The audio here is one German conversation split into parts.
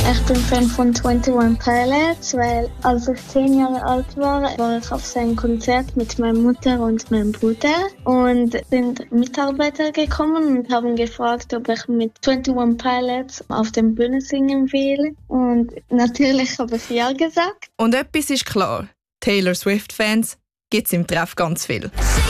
Ich bin Fan von 21 Pilots, weil als ich 10 Jahre alt war ich auf sein Konzert mit meiner Mutter und meinem Bruder und sind Mitarbeiter gekommen und haben gefragt, ob ich mit 21 Pilots auf der Bühne singen will. Und natürlich habe ich ja gesagt. Und etwas ist klar, Taylor Swift-Fans gibt es im Treff ganz viel.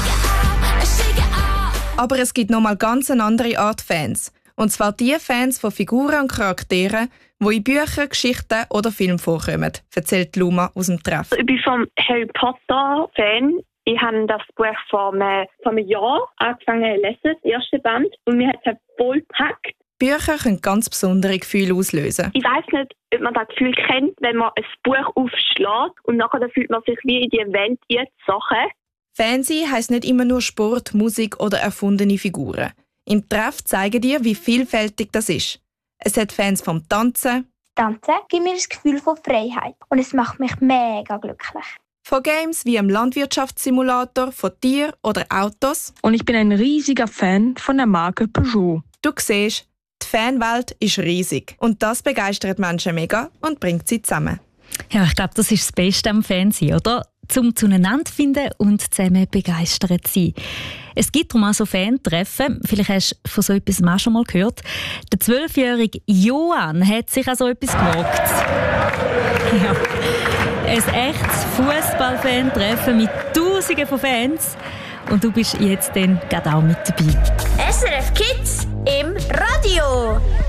Aber es gibt nochmal ganz eine andere Art Fans. Und zwar die Fans von Figuren und Charakteren, die in Büchern, Geschichten oder Filmen vorkommen, erzählt Luma aus dem Treff. Ich bin vom Harry Potter-Fan. Ich habe das Buch vor einem Jahr angefangen zu lesen, das erste Band. Und mir hat es voll gepackt. Bücher können ganz besondere Gefühle auslösen. Ich weiss nicht, ob man das Gefühl kennt, wenn man ein Buch aufschlägt und nachher fühlt man sich wie in die Welt Sachen. Fansein heisst nicht immer nur Sport, Musik oder erfundene Figuren. Im Treff zeigen dir, wie vielfältig das ist. Es hat Fans vom Tanzen. Tanzen gibt mir das Gefühl von Freiheit und es macht mich mega glücklich. Von Games wie im Landwirtschaftssimulator, von Tieren oder Autos. Und ich bin ein riesiger Fan von der Marke Peugeot. Du siehst, die Fanwelt ist riesig. Und das begeistert Menschen mega und bringt sie zusammen. Ja, ich glaube, das ist das Beste am Fernsehen, oder? Zum zueinander finden und zusammen begeistert sein. Es gibt darum auch so Fan-Treffen. Vielleicht hast du von so etwas auch schon mal gehört. Der 12-jährige Johann hat sich an so etwas gewagt. Ja. Ein echtes Fußball-Fan-Treffen mit Tausenden von Fans. Und du bist jetzt dann gerade auch mit dabei. SRF Kids im Radio.